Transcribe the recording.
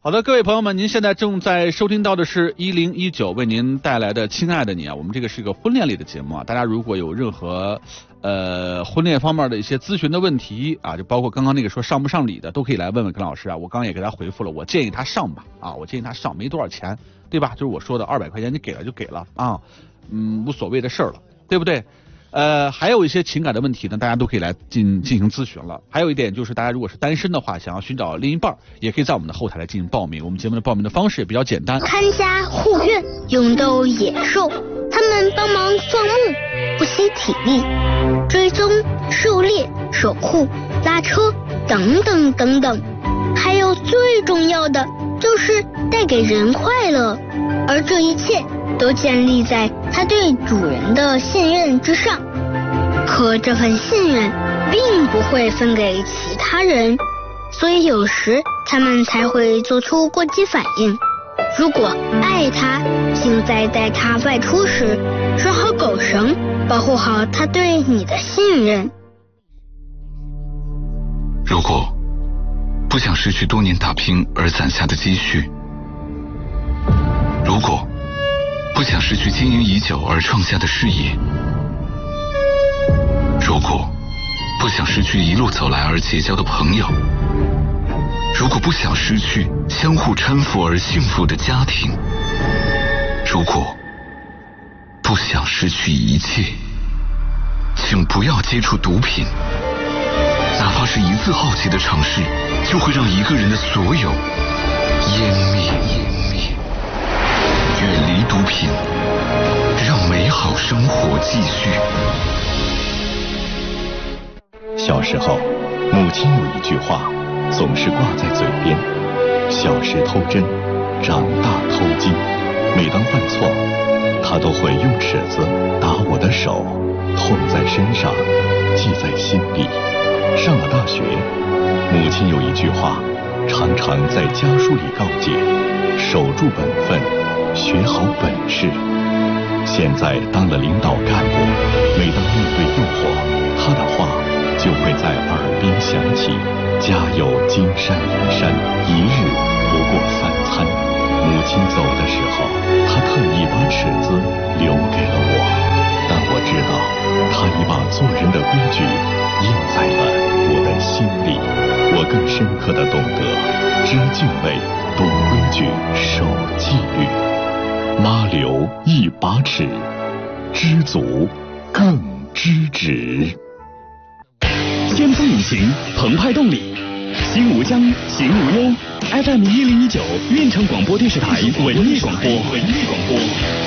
好的，各位朋友们，您现在正在收听到的是1019为您带来的亲爱的你啊，我们这个是一个婚恋类的节目啊，大家如果有任何婚恋方面的一些咨询的问题啊，就包括刚刚那个说上不上礼的，都可以来问问跟老师啊。我刚刚也给他回复了，我建议他上吧啊，我建议他上，没多少钱，对吧？就是我说的200块钱，你给了就给了啊，无所谓的事儿了，对不对？还有一些情感的问题呢，大家都可以来进行咨询了。还有一点就是，大家如果是单身的话，想要寻找另一半，也可以在我们的后台来进行报名。我们节目的报名的方式也比较简单。 看家护院，勇斗野兽，他们帮忙放牧，不惜体力，追踪、狩猎、守护、拉车，等等等等。还有最重要的就是带给人快乐，而这一切都建立在他对主人的信任之上。可这份信任并不会分给其他人，所以有时他们才会做出过激反应。如果爱他，请在带他外出时拴好狗绳，保护好他对你的信任。 如果不想失去多年打拼而攒下的积蓄，如果不想失去经营已久而创下的事业，如果不想失去一路走来而结交的朋友，如果不想失去相互搀扶而幸福的家庭，如果不想失去一切，请不要接触毒品。哪怕是一次好奇的尝试，就会让一个人的所有湮灭。远离毒品，让美好生活继续。 小时候，母亲有一句话总是挂在嘴边：小时偷针，长大偷金。每当犯错，她都会用尺子打我的手，痛在身上，记在心里。上了大学，母亲有一句话常常在家书里告诫：守住本分，学好本事。现在当了领导干部，每当面对诱惑，她的话就会在耳边响起：家有金山银山，一日不过三餐。母亲走的时候，她特意把尺子留给了我，但我知道她已把做人的规矩印在了我的心里。我更深刻地懂得知敬畏，懂规矩，守纪律。妈留一把尺，知足更知止。 先锋引擎，澎湃动力，心无疆，行无忧。FM 1019，运城广播电视台文艺广播。